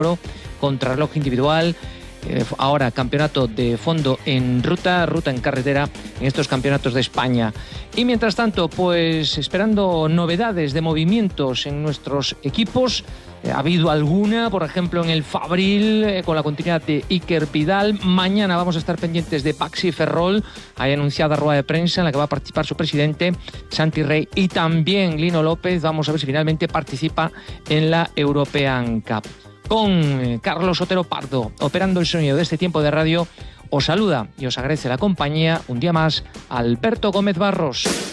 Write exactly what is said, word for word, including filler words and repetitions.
contrarreloj individual. Eh, ahora campeonato de fondo en ruta, ruta en carretera en estos campeonatos de España. Y mientras tanto, pues esperando novedades de movimientos en nuestros equipos. Eh, ha habido alguna, por ejemplo en el Fabril, eh, con la continuidad de Iker Vidal. Mañana vamos a estar pendientes de Baxi Ferrol. Hay anunciada rueda de prensa en la que va a participar su presidente Santi Rey y también Lino López. Vamos a ver si finalmente participa en la European Cup. Con Carlos Otero Pardo operando el sonido de este tiempo de radio, os saluda y os agradece la compañía un día más Alberto Gómez Barros.